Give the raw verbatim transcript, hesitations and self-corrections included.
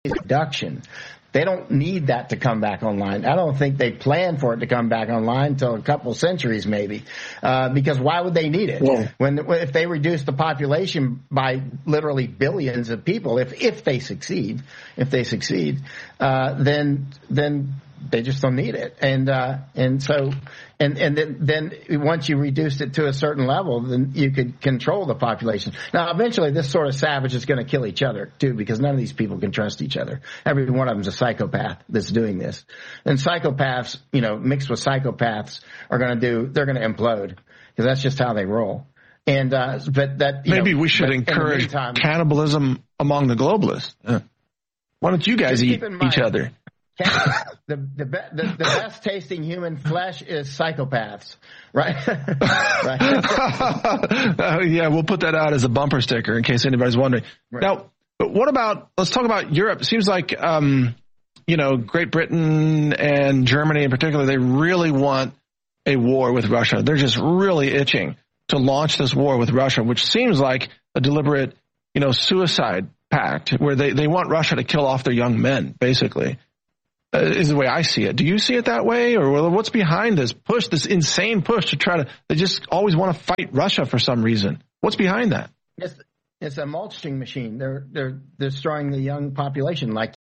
reduction. They don't need that to come back online. I don't think they plan for it to come back online until a couple centuries maybe, uh, because why would they need it? Yeah. When if they reduce the population by literally billions of people, if if they succeed, if they succeed, uh, then then they just don't need it. And uh, and so and and then then once you reduce it to a certain level, then you could control the population. Now, eventually, this sort of savage is going to kill each other too, because none of these people can trust each other. Every one of them is a psychopath that's doing this. And psychopaths, you know, mixed with psychopaths are going to do. They're going to implode because that's just how they roll. And uh, but that you maybe know, we should encourage meantime, cannibalism among the globalists. Uh, why don't you guys eat mind, each other? the, the, the, the best tasting human flesh is psychopaths, right? right. uh, yeah, we'll put that out as a bumper sticker in case anybody's wondering. Right. Now, but what about, let's talk about Europe. It seems like, um, you know, Great Britain and Germany in particular, they really want a war with Russia. They're just really itching to launch this war with Russia, which seems like a deliberate, you know, suicide pact where they, they want Russia to kill off their young men, basically. Uh, is the way I see it. Do you see it that way, or what's behind this push, this insane push to try to? They just always want to fight Russia for some reason. What's behind that? It's, it's a mulching machine. They're they're destroying the young population, like